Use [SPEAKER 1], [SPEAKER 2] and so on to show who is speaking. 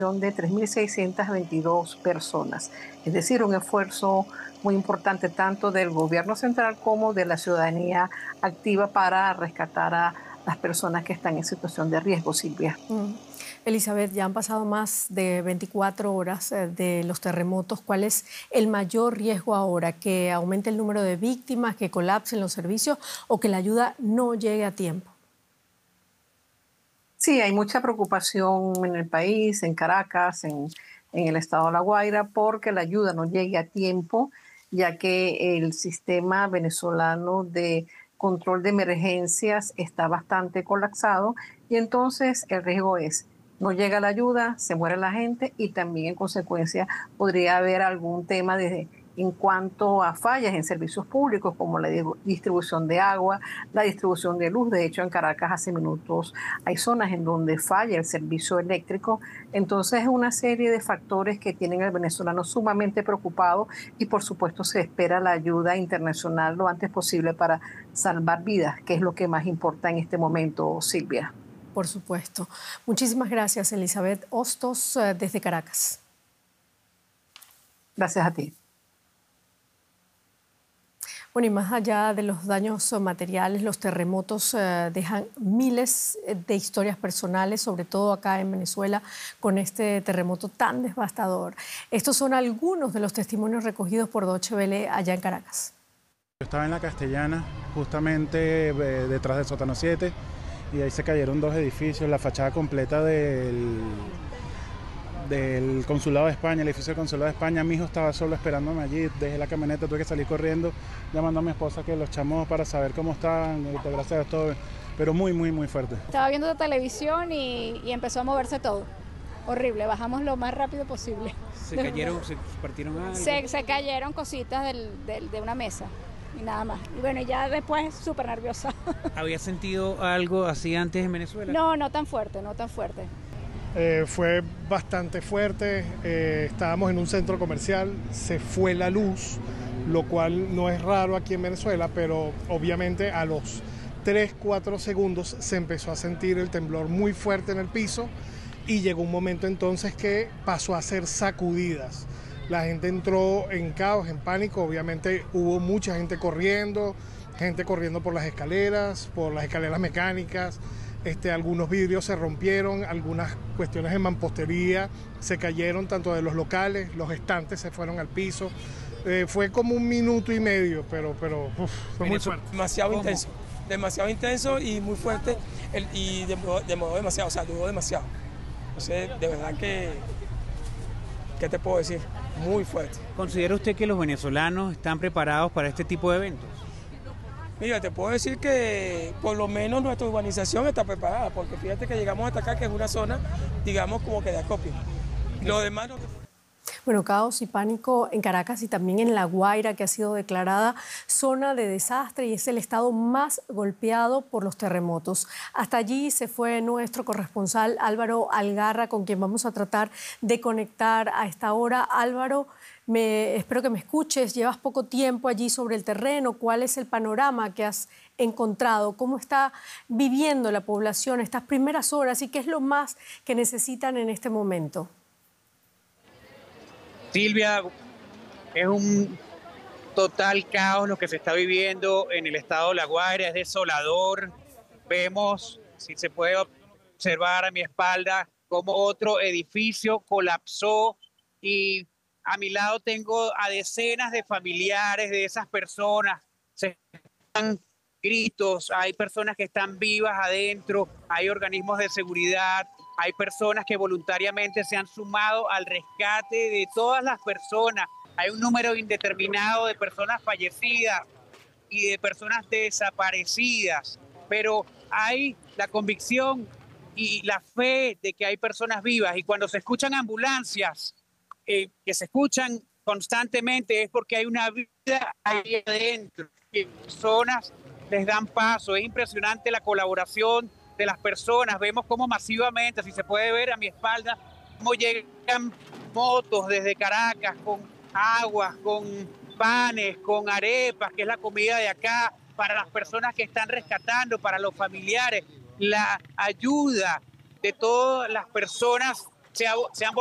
[SPEAKER 1] de 3.622 personas. Es decir, un esfuerzo muy importante tanto del gobierno central como de la ciudadanía activa para rescatar a las personas que están en situación de riesgo, Silvia.
[SPEAKER 2] Mm. Elizabeth, ya han pasado más de 24 horas de los terremotos. ¿Cuál es el mayor riesgo ahora? ¿Que aumente el número de víctimas, que colapsen los servicios o que la ayuda no llegue a tiempo?
[SPEAKER 1] Sí, hay mucha preocupación en el país, en Caracas, en el estado de La Guaira, porque la ayuda no llegue a tiempo, ya que el sistema venezolano de control de emergencias está bastante colapsado y entonces el riesgo es, no llega la ayuda, se muere la gente y también en consecuencia podría haber algún tema en cuanto a fallas en servicios públicos como la distribución de agua, la distribución de luz. De hecho, en Caracas hace minutos hay zonas en donde falla el servicio eléctrico. Entonces, es una serie de factores que tienen al venezolano sumamente preocupado y, por supuesto, se espera la ayuda internacional lo antes posible para salvar vidas, que es lo que más importa en este momento, Silvia.
[SPEAKER 2] Por supuesto. Muchísimas gracias, Elizabeth Hostos, desde Caracas.
[SPEAKER 1] Gracias a ti.
[SPEAKER 2] Bueno, y más allá de los daños materiales, los terremotos dejan miles de historias personales, sobre todo acá en Venezuela, con este terremoto tan devastador. Estos son algunos de los testimonios recogidos por Deutsche Welle allá en Caracas.
[SPEAKER 3] Yo estaba en la Castellana, justamente detrás del sótano 7, y ahí se cayeron dos edificios, la fachada completa del Consulado de España, el edificio del Consulado de España. Mi hijo estaba solo esperándome allí, dejé la camioneta, tuve que salir corriendo, llamando a mi esposa que los chamó para saber cómo estaban, y gracias a Dios todo, pero muy, muy, muy fuerte.
[SPEAKER 4] Estaba viendo la televisión y empezó a moverse todo. Horrible, bajamos lo más rápido posible.
[SPEAKER 5] ¿Se cayeron, se partieron algo?
[SPEAKER 4] Se cayeron cositas de una mesa y nada más. Y bueno, ya después súper nerviosa.
[SPEAKER 5] ¿Había sentido algo así antes en Venezuela?
[SPEAKER 4] No, no tan fuerte, no tan fuerte.
[SPEAKER 6] Fue bastante fuerte, estábamos en un centro comercial, se fue la luz, lo cual no es raro aquí en Venezuela, pero obviamente a los 3-4 segundos se empezó a sentir el temblor muy fuerte en el piso y llegó un momento entonces que pasó a ser sacudidas. La gente entró en caos, en pánico, obviamente hubo mucha gente corriendo por las escaleras mecánicas. Algunos vidrios se rompieron, algunas cuestiones de mampostería se cayeron, tanto de los locales, los estantes se fueron al piso. Fue como 1 minuto y medio, pero fue muy fuerte.
[SPEAKER 7] Demasiado intenso y muy fuerte, y demoró demasiado, o sea, duró demasiado. Entonces, de verdad que, ¿qué te puedo decir? Muy fuerte.
[SPEAKER 5] ¿Considera usted que los venezolanos están preparados para este tipo de eventos?
[SPEAKER 7] Mira, te puedo decir que por lo menos nuestra urbanización está preparada, porque fíjate que llegamos hasta acá, que es una zona, digamos, como que de acopio. Lo demás no...
[SPEAKER 2] Bueno, caos y pánico en Caracas y también en La Guaira, que ha sido declarada zona de desastre y es el estado más golpeado por los terremotos. Hasta allí se fue nuestro corresponsal Álvaro Algarra, con quien vamos a tratar de conectar a esta hora. Álvaro, espero que me escuches. Llevas poco tiempo allí sobre el terreno. ¿Cuál es el panorama que has encontrado? ¿Cómo está viviendo la población estas primeras horas y qué es lo más que necesitan en este momento?
[SPEAKER 8] Silvia, es un total caos lo que se está viviendo en el estado de La Guaira, es desolador. Vemos, si se puede observar a mi espalda, como otro edificio colapsó y a mi lado tengo a decenas de familiares de esas personas. Se escuchan gritos, hay personas que están vivas adentro, hay organismos de seguridad, hay personas que voluntariamente se han sumado al rescate de todas las personas. Hay un número indeterminado de personas fallecidas y de personas desaparecidas, pero hay la convicción y la fe de que hay personas vivas, y cuando se escuchan ambulancias que se escuchan constantemente es porque hay una vida ahí adentro, y personas les dan paso. Es impresionante la colaboración de las personas. Vemos cómo masivamente, si se puede ver a mi espalda, cómo llegan motos desde Caracas con aguas, con panes, con arepas, que es la comida de acá, para las personas que están rescatando, para los familiares, la ayuda de todas las personas se han